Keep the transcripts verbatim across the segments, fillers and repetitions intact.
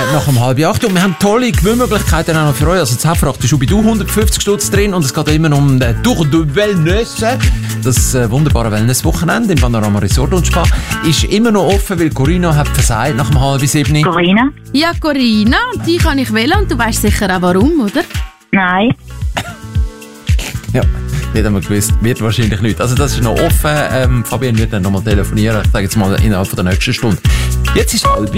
nach um halb acht. Und wir haben tolle Gewinnmöglichkeiten auch noch für euch. Also zusammen fragt ist du hundertfünfzig Stutz drin und es geht immer um den Tour de Wellness. Das äh, wunderbare Wellness-Wochenende im Panorama Resort und Spa ist immer noch offen, weil Corinna hat versagt nach um halb sieben. Corinna? Ja, Corinna, die kann ich wählen und du weißt sicher auch warum, oder? Nein. Ja, nicht einmal gewusst, wird wahrscheinlich nicht. Also das ist noch offen. Ähm, Fabian wird dann nochmal telefonieren, ich sage jetzt mal innerhalb von der nächsten Stunde. Jetzt ist halb.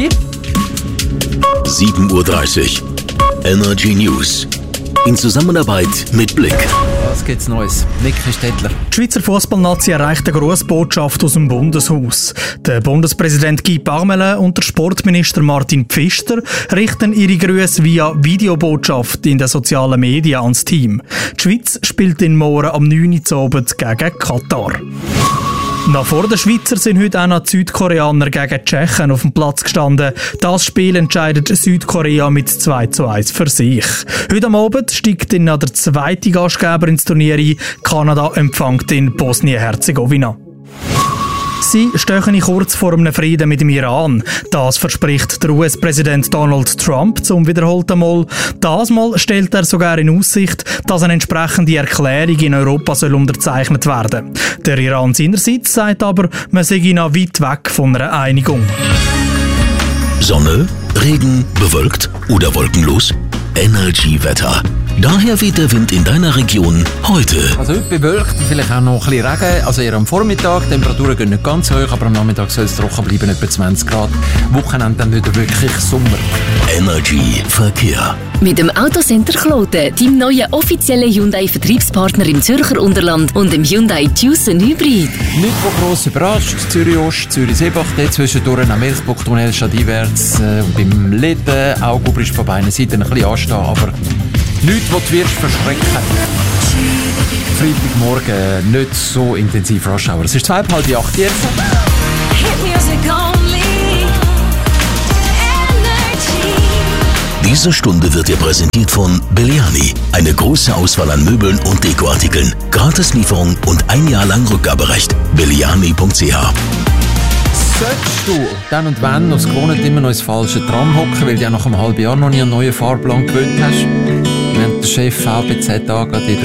sieben Uhr dreißig. Energy News. In Zusammenarbeit mit Blick. Was gibt's Neues? Nick Stettler. Die Schweizer Fußballnazi erreicht eine Grossbotschaft aus dem Bundeshaus. Der Bundespräsident Guy Parmelin und der Sportminister Martin Pfister richten ihre Grüße via Videobotschaft in den sozialen Medien ans Team. Die Schweiz spielt in morgen am neun Uhr abends gegen Katar. Noch vor den Schweizer sind heute auch noch die Südkoreaner gegen die Tschechen auf dem Platz gestanden. Das Spiel entscheidet Südkorea mit zwei zu eins für sich. Heute am Abend steigt dann noch der zweite Gastgeber ins Turnier ein. Kanada empfängt in Bosnien-Herzegowina. Sie stehen kurz vor einem Frieden mit dem Iran. Das verspricht der U S-Präsident Donald Trump zum wiederholten Mal. Das Mal stellt er sogar in Aussicht, dass eine entsprechende Erklärung in Europa soll unterzeichnet werden. Der Iran seinerseits sagt aber, man sei noch weit weg von einer Einigung. Sonne, Regen, bewölkt oder wolkenlos? Energy-Wetter. Daher weht der Wind in deiner Region heute. Also heute bewölkt, vielleicht auch noch ein bisschen Regen. Also eher am Vormittag, die Temperaturen gehen nicht ganz hoch, aber am Nachmittag soll es trocken bleiben, etwa zwanzig Grad. Wochenende dann wieder wirklich Sommer. Energy Verkehr. Mit dem Autocenter Kloten, deinem neuen offiziellen Hyundai-Vertriebspartner im Zürcher Unterland und dem Hyundai Tucson Hybrid. Nicht wo gross überrascht, Zürich Ost, Zürich Seebach, dort zwischendurch nach Meersburg-Tunnel stadteinwärts. Äh, beim Läden auch Gubrisch von beiden Seiten ein bisschen anstehen, aber nichts, was du wirst verschrecken. Freitagmorgen nicht so intensiv Rush Hour. Es ist zwei halb acht jetzt. Diese Stunde wird dir präsentiert von Belliani. Eine große Auswahl an Möbeln und Dekoartikeln. Gratislieferung und ein Jahr lang Rückgaberecht. belliani punkt c h. Solltest du dann und wann noch gewohnt immer noch ins falsche Tram hocken, weil du ja nach einem halben Jahr noch nie einen neuen Fahrplan gewöhnt hast, während der Chef V B Z angeht,